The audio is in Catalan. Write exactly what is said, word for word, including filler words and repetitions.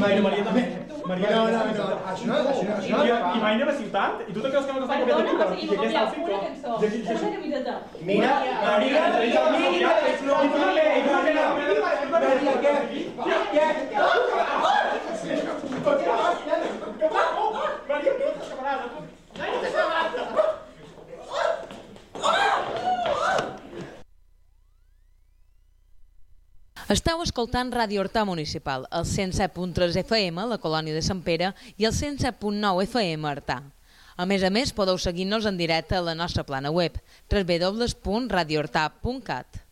Maria també. Maria, no, no, no, això no, això no, això no. I mai anem a ciutat? I tu te creus que no t'està copiant de TikTok? I aquí està el TikTok. Mira, Maria, Maria, Maria, Esteu escoltant Ràdio Horta Municipal, el cent set punt tres F M, la colònia de Sant Pere, i el cent set punt nou F M, Artà. A més a més, podeu seguir-nos en directe a la nostra plana web, w w w punt radio horta punt cat.